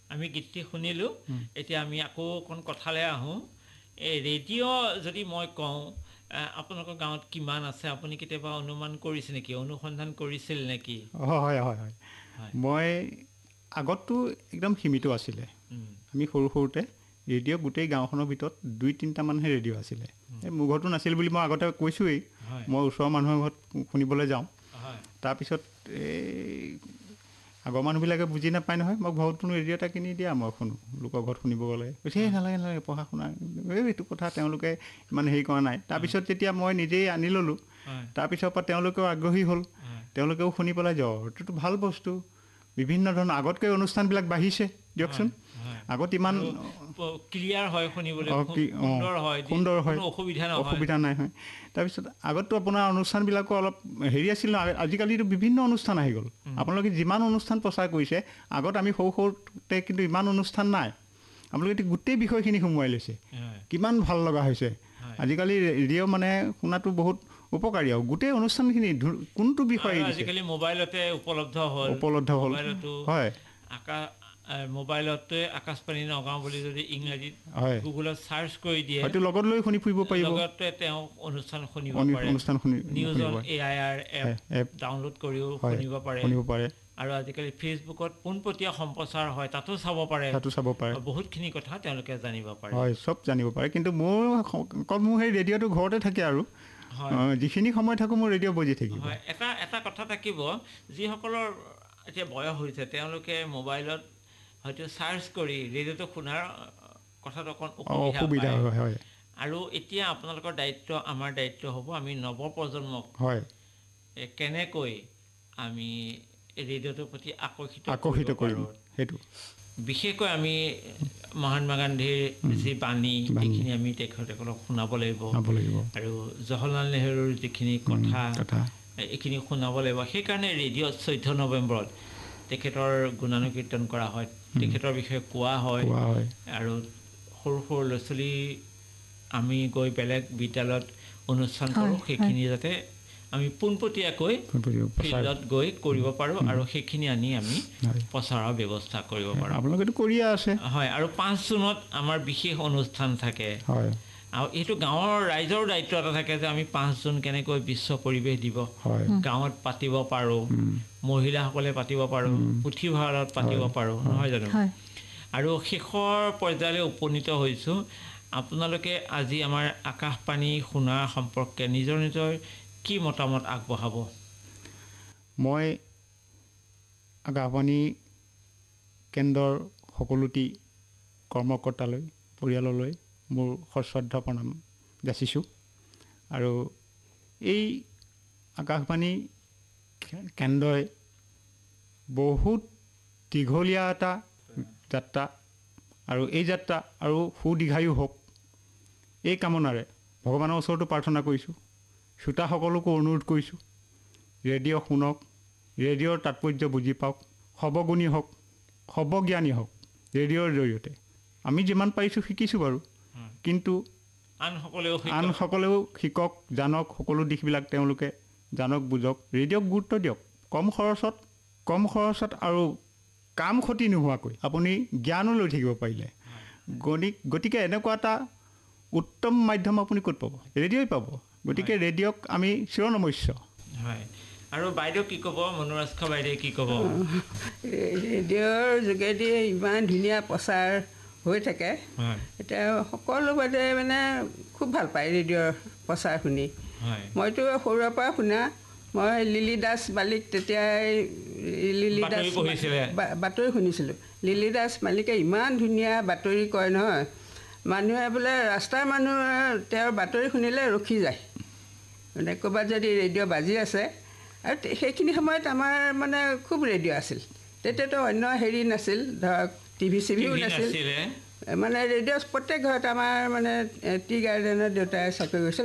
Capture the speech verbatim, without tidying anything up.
আমি গীতটি শুনিলোঁ এতিয়া আমি আকৌ কোন কথালৈ আহোঁ এই ৰেডিঅ' যদি মই কওঁ আপোনালোকৰ গাঁৱত কিমান আছে আপুনি কেতিয়াবা অনুমান কৰিছে নেকি অনুসন্ধান কৰিছিল নেকি হয় হয় হয় মই আগততো একদম সীমিত আছিলে আমি সৰু সৰুতে ৰেডিঅ' গোটেই গাঁওখনৰ ভিতৰত দুই তিনিটামানহে ৰেডিঅ' আছিলে এই মোৰ ঘৰতো নাছিল বুলি মই আগতে কৈছোঁৱেই মই ওচৰৰ মানুহৰ ঘৰত শুনিবলৈ যাওঁ তাৰপিছত এই আগৰ মানুহবিলাকে বুজি নাপায় নহয় মই ঘৰতনো ৰেডিঅ' এটা কিনি দিয়া মই শুনো লোকৰ ঘৰত শুনিব গ'লে কৈছে এই নালাগে নালাগে পঢ়া শুনা এই এইটো কথা তেওঁলোকে ইমান হেৰি কৰা নাই তাৰপিছত যেতিয়া মই নিজেই আনি ল'লোঁ তাৰপিছৰ পৰা তেওঁলোকেও আগ্ৰহী হ'ল তেওঁলোকেও শুনি পেলাই যাওঁ এইটোতো ভাল বস্তু বিভিন্ন ধৰণৰ আগতকৈ অনুষ্ঠানবিলাক বাঢ়িছে দিয়কচোন আগত ইমান ক্লিয়াৰ হয় শুনিবলৈ সুন্দৰ হয় সুন্দৰ হয় অসুবিধা নহয় অসুবিধা নাই হয় তাৰপিছত আগততো আপোনাৰ অনুষ্ঠানবিলাকো অলপ হেৰি আছিল আজিকালিতো বিভিন্ন অনুষ্ঠান আহি গ'ল আপোনালোকে যিমান অনুষ্ঠান প্ৰচাৰ কৰিছে আগত আমি সৰু সৰুতে কিন্তু ইমান অনুষ্ঠান নাই আপোনালোকে গোটেই বিষয়খিনি সোমোৱাই লৈছে কিমান ভাল লগা হৈছে আজিকালি ৰেডিঅ' মানে শুনাটো বহুত উপকাৰী আৰু গোটেই অনুষ্ঠানখিনি কোনটো বিষয় আজিকালি মোবাইলতে উপলব্ধ হ'ল উপলব্ধ হ'ল হয় আকাশ মোবাইলতে আকাশবাণী নগাঁও বুলি যদি ইংৰাজীত গুগলত চাৰ্চ কৰি দিয়ে হয়তো লগত লৈ শুনি ফুৰিব পাৰিব লগতে তেওঁ অনুষ্ঠান শুনিব পাৰে অনুষ্ঠান শুনি news on A I R app download কৰিও শুনিব পাৰে শুনিব পাৰে আৰু আজিকালি ফেচবুকত পোনপটীয়া সম্প্ৰচাৰ হয় তাতো চাব পাৰে তাতো চাব পাৰে বহুতখিনি কথা তেওঁলোকে জানিব পাৰে হয় চব জানিব পাৰে কিন্তু মোৰ অকল মোৰ সেই ৰেডিঅ'টো ঘৰতে থাকে আৰু যিখিনি সময় থাকোঁ মোৰ ৰেডিঅ' বজি থাকিব হয় এটা এটা কথা থাকিব যিসকলৰ এতিয়া বয়স হৈছে তেওঁলোকে মোবাইলত হয়তো চাৰ্চ কৰি ৰেডিঅ'টো শুনাৰ কথাটো অকণ অসুবিধা হয় আৰু এতিয়া আপোনালোকৰ দায়িত্ব আমাৰ দায়িত্ব হ'ব আমি নৱপ্ৰজন্মক হয় কেনেকৈ আমি ৰেডিঅ'টোৰ প্ৰতি আকৰ্ষিত আকৰ্ষিত কৰিম সেইটো বিশেষকৈ আমি মহাত্মা গান্ধীৰ যি বাণী এইখিনি আমি তেখেতসকলক শুনাব লাগিব আৰু জৱাহৰলাল নেহৰুৰ যিখিনি কথা এইখিনি শুনাব লাগিব সেইকাৰণে ৰেডিঅ'ত চৈধ্য নৱেম্বৰত তেখেতৰ গুণানুকীৰ্তন কৰা হয় তেখেতৰ বিষয়ে কোৱা হয় আৰু সৰু সৰু ল'ৰা ছোৱালী আমি গৈ বেলেগ বিদ্যালয়ত অনুষ্ঠান কৰোঁ সেইখিনি যাতে আমি পোনপটীয়াকৈ ফিল্ডত গৈ কৰিব পাৰোঁ আৰু সেইখিনি আনি আমি প্ৰচাৰৰ ব্যৱস্থা কৰিব পাৰোঁ আপোনালোকেতো কৰিয়ে আছে হয় আৰু পাঁচ জুনত আমাৰ বিশেষ অনুষ্ঠান থাকে হয় আৰু এইটো গাঁৱৰ ৰাইজৰ দায়িত্ব এটা থাকে যে আমি পাঁচ জুন কেনেকৈ বিশ্ব পৰিৱেশ দিৱস গাঁৱত পাতিব পাৰোঁ মহিলাসকলে পাতিব পাৰোঁ পুথিভঁৰালত পাতিব পাৰোঁ নহয় জানো আৰু শেষৰ পৰ্যায়লৈ উপনীত হৈছোঁ আপোনালোকে আজি আমাৰ আকাশবাণী শুনা সম্পৰ্কে নিজৰ নিজৰ কি মতামত আগবঢ়াব মই আকাশবাণী কেন্দ্ৰৰ সকলোটি কৰ্মকৰ্তালৈ পৰিয়াললৈ মোৰ সশ্ৰদ্ধ প্ৰণাম যাচিছোঁ আৰু এই আকাশবাণী কেন্দ্ৰই বহুত দীঘলীয়া এটা যাত্ৰা আৰু এই যাত্ৰা আৰু সুদীৰ্ঘায়ু হওক এই কামনাৰে ভগৱানৰ ওচৰতো প্ৰাৰ্থনা কৰিছোঁ শ্ৰোতাসকলকো অনুৰোধ কৰিছোঁ ৰেডিঅ' শুনক ৰেডিঅ'ৰ তাৎপৰ্য বুজি পাওক সৰ্বগুণী হওক সৰ্বজ্ঞানী হওক ৰেডিঅ'ৰ জৰিয়তে আমি যিমান পাৰিছোঁ শিকিছোঁ বাৰু কিন্তু আনসকলেও আনসকলেও শিকক জানক সকলো দিশবিলাক তেওঁলোকে জানক বুজক ৰেডিঅ'ক গুৰুত্ব দিয়ক কম খৰচত কম খৰচত আৰু কাম ক্ষতি নোহোৱাকৈ আপুনি জ্ঞানো লৈ থাকিব পাৰিলে গতিকে এনেকুৱা এটা উত্তম মাধ্যম আপুনি ক'ত পাব ৰেডিঅ'ই পাব গতিকে ৰেডিঅ'ক আমি চিৰনমস্য হয় আৰু বাইদেউ কি ক'ব মনোৰাজ বাইদেউ কি ক'ব ৰেডিঅ'ৰ যোগেদি ইমান ধুনীয়া প্ৰচাৰ হৈ থাকে এতিয়া সকলো বাইদেৱে মানে খুব ভাল পায় ৰেডিঅ'ৰ প্ৰচাৰ শুনি মইতো সৰুৰে পৰা শুনা মই লিলি দাস বালিক তেতিয়াই লিলি দাস বাতৰি শুনিছিলোঁ লিলি দাস মালিকে ইমান ধুনীয়া বাতৰি কয় নহয় মানুহে বোলে ৰাস্তাৰ মানুহে তেওঁৰ বাতৰি শুনিলে ৰখি যায় মানে ক'ৰবাত যদি ৰেডিঅ' বাজি আছে আৰু সেইখিনি সময়ত আমাৰ মানে খুব ৰেডিঅ' আছিল তেতিয়াতো অন্য হেৰি নাছিল ধৰক টিভি চিভিও নাছিল মানে ৰেডিঅ' প্ৰত্যেক ঘৰত আমাৰ মানে টি গাৰ্ডেনৰ দেউতাই চাকৰি কৰিছিল